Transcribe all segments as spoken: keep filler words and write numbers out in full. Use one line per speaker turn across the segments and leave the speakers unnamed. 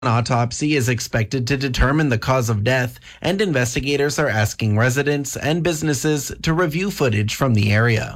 An autopsy is expected to determine the cause of death, and investigators are asking residents and businesses to review footage from the area.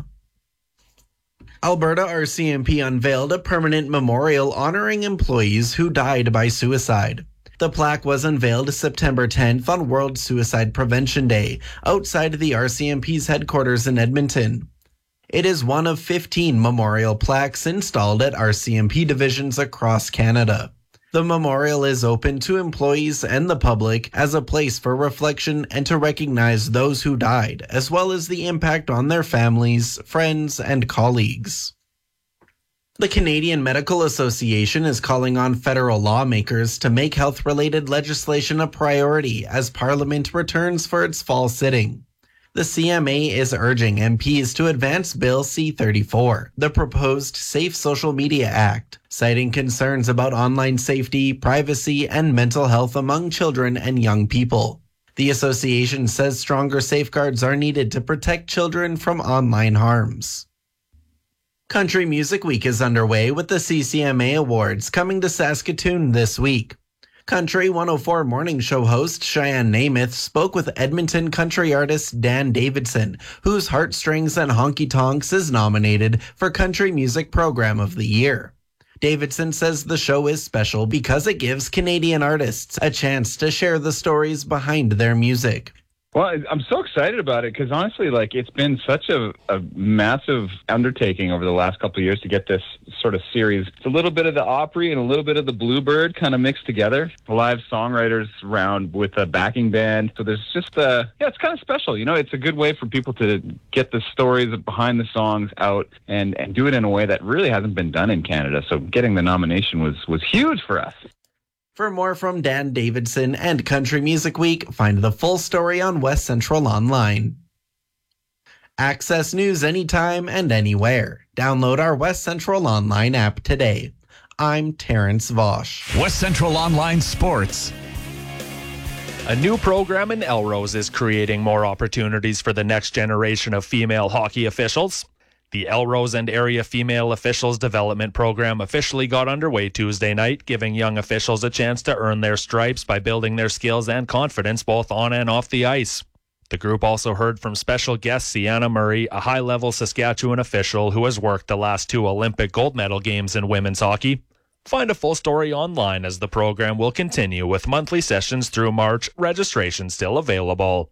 Alberta R C M P unveiled a permanent memorial honoring employees who died by suicide. The plaque was unveiled September tenth on World Suicide Prevention Day, outside the R C M P's headquarters in Edmonton. It is one of fifteen memorial plaques installed at R C M P divisions across Canada. The memorial is open to employees and the public as a place for reflection and to recognize those who died, as well as the impact on their families, friends, and colleagues. The Canadian Medical Association is calling on federal lawmakers to make health-related legislation a priority as Parliament returns for its fall sitting. The C M A is urging M Ps to advance Bill C thirty-four, the proposed Safe Social Media Act, citing concerns about online safety, privacy, and mental health among children and young people. The association says stronger safeguards are needed to protect children from online harms. Country Music Week is underway with the C C M A Awards coming to Saskatoon this week. Country one oh four morning show host Cheyenne Namath spoke with Edmonton country artist Dan Davidson, whose Heartstrings and Honky Tonks is nominated for Country Music Program of the Year. Davidson says the show is special because it gives Canadian artists a chance to share the stories behind their music.
Well, I'm so excited about it because honestly, like, it's been such a, a massive undertaking over the last couple of years to get this sort of series. It's a little bit of the Opry and a little bit of the Bluebird kind of mixed together. Live songwriters around with a backing band. So there's just a, yeah, it's kind of special. You know, it's a good way for people to get the stories behind the songs out and, and do it in a way that really hasn't been done in Canada. So getting the nomination was, was huge for us.
For more from Dan Davidson and Country Music Week, find the full story on West Central Online. Access news anytime and anywhere. Download our West Central Online app today. I'm Terrence Vosch.
West Central Online Sports.
A new program in Elrose is creating more opportunities for the next generation of female hockey officials. The Elrose and Area Female Officials Development Program officially got underway Tuesday night, giving young officials a chance to earn their stripes by building their skills and confidence both on and off the ice. The group also heard from special guest Sienna Murray, a high-level Saskatchewan official who has worked the last two Olympic gold medal games in women's hockey. Find a full story online as the program will continue with monthly sessions through March, registration still available.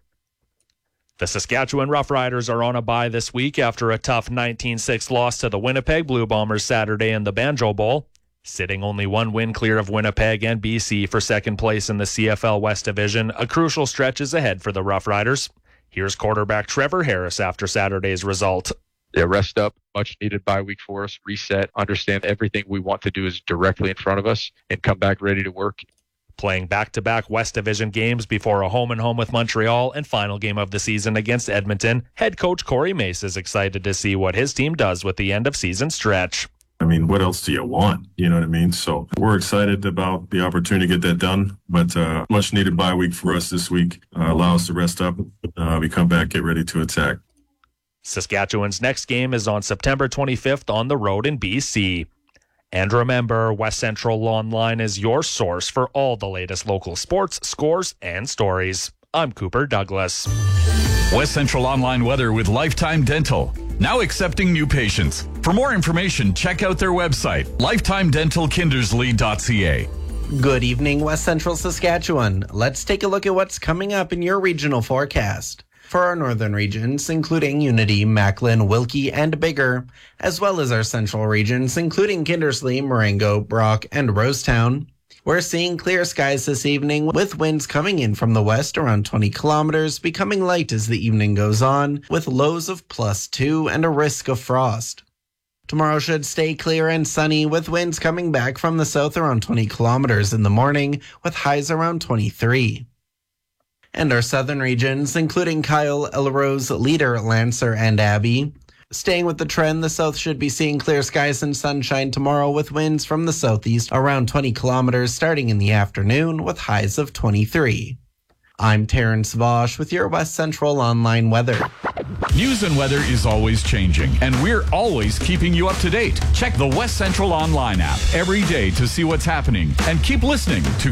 The Saskatchewan Roughriders are on a bye this week after a tough nineteen six loss to the Winnipeg Blue Bombers Saturday in the Banjo Bowl. Sitting only one win clear of Winnipeg and B C for second place in the C F L West Division, a crucial stretch is ahead for the Roughriders. Here's quarterback Trevor Harris after Saturday's result.
Yeah, rest up, much needed bye week for us, reset, understand everything we want to do is directly in front of us, and come back ready to work.
Playing back-to-back West Division games before a home-and-home with Montreal and final game of the season against Edmonton, head coach Corey Mace is excited to see what his team does with the end-of-season stretch.
I mean, what else do you want? You know what I mean? So we're excited about the opportunity to get that done, but uh, much needed bye week for us this week. Uh, allow us to rest up. Uh, we come back, get ready to attack.
Saskatchewan's next game is on September twenty-fifth on the road in B C. And remember, West Central Online is your source for all the latest local sports, scores, and stories. I'm Cooper Douglas.
West Central Online weather with Lifetime Dental. Now accepting new patients. For more information, check out their website, lifetime dental kindersley dot c a.
Good evening, West Central Saskatchewan. Let's take a look at what's coming up in your regional forecast. For our northern regions, including Unity, Macklin, Wilkie, and Bigger, as well as our central regions, including Kindersley, Marengo, Brock, and Rosetown, we're seeing clear skies this evening with winds coming in from the west around twenty kilometers, becoming light as the evening goes on, with lows of plus two and a risk of frost. Tomorrow should stay clear and sunny, with winds coming back from the south around twenty kilometers in the morning, with highs around twenty-three. And our southern regions, including Kyle, Elrose, Leader, Lancer, and Abbey. Staying with the trend, the south should be seeing clear skies and sunshine tomorrow with winds from the southeast around twenty kilometers starting in the afternoon with highs of twenty-three. I'm Terrence Vosch with your West Central Online weather.
News and weather is always changing, and we're always keeping you up to date. Check the West Central Online app every day to see what's happening, and keep listening to